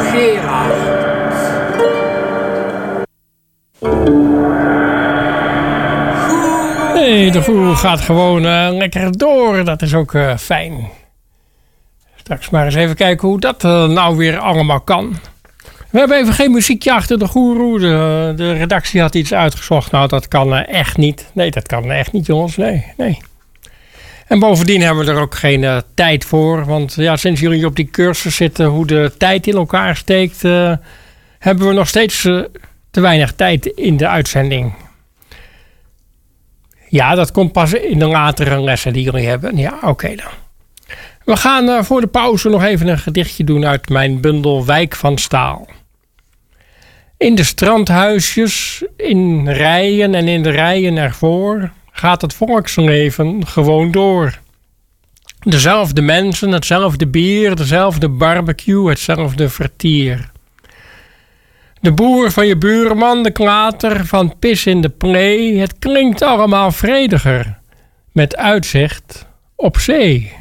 Gerard. Nee, de goeroe gaat gewoon lekker door. Dat is ook fijn. Straks maar eens even kijken hoe dat nou weer allemaal kan. We hebben even geen muziekje achter de goeroe. De redactie had iets uitgezocht. Nou, dat kan echt niet. Nee, dat kan echt niet, jongens. Nee. En bovendien hebben we er ook geen tijd voor. Want ja, sinds jullie op die cursus zitten hoe de tijd in elkaar steekt, hebben we nog steeds te weinig tijd in de uitzending. Ja, dat komt pas in de latere lessen die jullie hebben. Ja, oké dan. We gaan voor de pauze nog even een gedichtje doen uit mijn bundel Wijk van Staal. In de strandhuisjes, in rijen en in de rijen ervoor gaat het volksleven gewoon door. Dezelfde mensen, hetzelfde bier, dezelfde barbecue, hetzelfde vertier. De boer van je buurman, de klater van pis in de plee, het klinkt allemaal vrediger, met uitzicht op zee.